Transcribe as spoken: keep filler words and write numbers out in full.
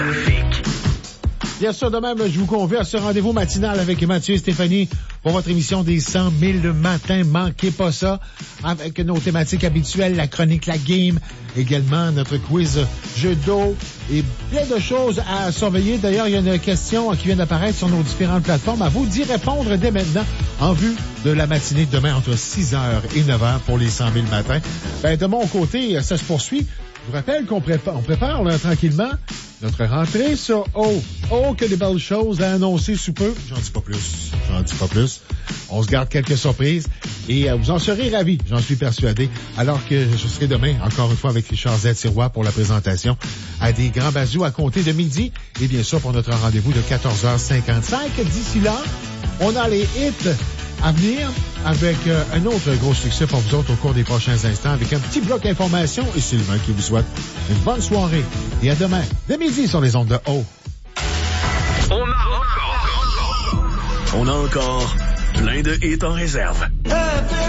Bien sûr, de même, je vous convie à ce rendez-vous matinal avec Mathieu et Stéphanie pour votre émission des cent mille le matin. Manquez pas ça. Avec nos thématiques habituelles, la chronique, la game, également notre quiz jeu d'eau et plein de choses à surveiller. D'ailleurs, il y a une question qui vient d'apparaître sur nos différentes plateformes. À vous d'y répondre dès maintenant en vue de la matinée de demain entre six heures et neuf heures pour les cent mille matins. Ben, de mon côté, ça se poursuit. Je vous rappelle qu'on prépare, on prépare là, tranquillement notre rentrée sur O. Oh, que des belles choses à annoncer sous peu. J'en dis pas plus. J'en dis pas plus. On se garde quelques surprises et euh, vous en serez ravis, j'en suis persuadé. Alors que je serai demain, encore une fois, avec Richard Z. Sirois pour la présentation à des grands bazous à compter de midi. Et bien sûr, pour notre rendez-vous de quatorze heures cinquante-cinq. D'ici là, on a les hits à venir avec euh, un autre gros succès pour vous autres au cours des prochains instants avec un petit bloc d'information et Sylvain qui vous souhaite une bonne soirée. Et à demain, dès midi sur les ondes de O. On a encore, on a encore plein de hits en réserve.